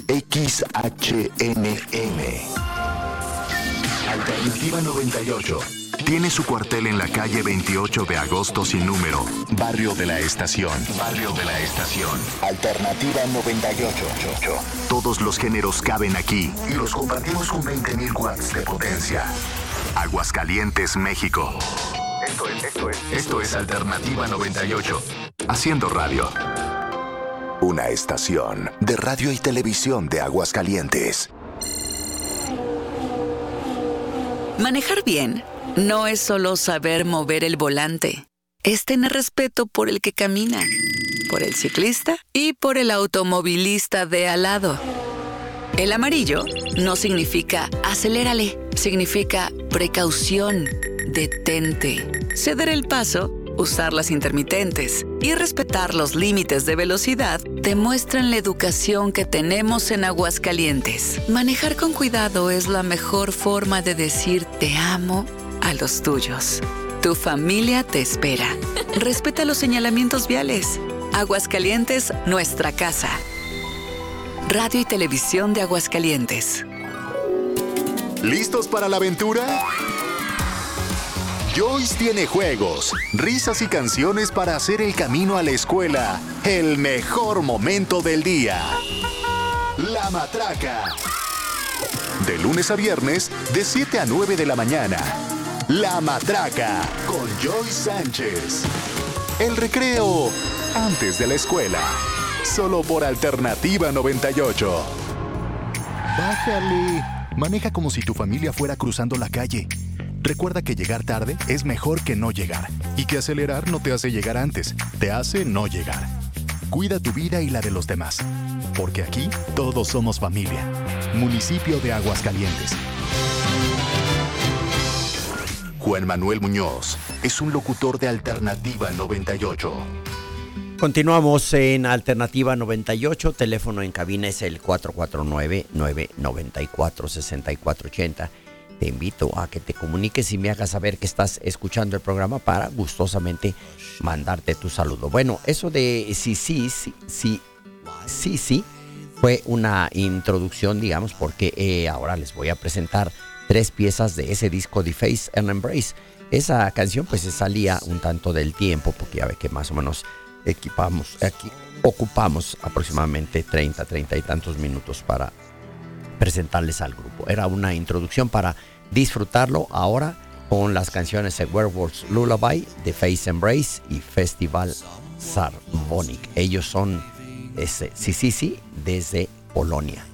XHNM. Alternativa 98. Tiene su cuartel en la calle 28 de agosto sin número, Barrio de la Estación. Barrio de la Estación. Alternativa 98. Todos los géneros caben aquí y los compartimos con 20.000 watts de potencia. Aguascalientes, México. Esto es Alternativa 98. Haciendo radio. Una estación de radio y televisión de Aguascalientes. Manejar bien no es solo saber mover el volante. Es tener respeto por el que camina, por el ciclista y por el automovilista de al lado. El amarillo no significa acelérale, significa precaución, detente, ceder el paso, usar las intermitentes y respetar los límites de velocidad demuestran la educación que tenemos en Aguascalientes. Manejar con cuidado es la mejor forma de decir te amo a los tuyos. Tu familia te espera. Respeta los señalamientos viales. Aguascalientes, nuestra casa. Radio y Televisión de Aguascalientes. ¿Listos para la aventura? Joyce tiene juegos, risas y canciones para hacer el camino a la escuela el mejor momento del día. La Matraca. De lunes a viernes, de 7 a 9 de la mañana. La Matraca, con Joyce Sánchez. El recreo antes de la escuela. Solo por Alternativa 98. Bájale. Maneja como si tu familia fuera cruzando la calle. Recuerda que llegar tarde es mejor que no llegar. Y que acelerar no te hace llegar antes, te hace no llegar. Cuida tu vida y la de los demás. Porque aquí todos somos familia. Municipio de Aguascalientes. Juan Manuel Muñoz es un locutor de Alternativa 98. Continuamos en Alternativa 98. Teléfono en cabina es el 449-994-6480. Te invito a que te comuniques y me hagas saber que estás escuchando el programa para gustosamente mandarte tu saludo. Bueno, eso de sí fue una introducción, digamos, porque ahora les voy a presentar 3 piezas de ese disco de Face and Embrace. Esa canción pues se salía un tanto del tiempo, porque ya ve que más o menos ocupamos aproximadamente 30 y tantos minutos para presentarles al grupo. Era una introducción para disfrutarlo ahora con las canciones de Werewolf's Lullaby, The Face Embrace y Festival Sarbonic. Ellos son sí, desde Polonia.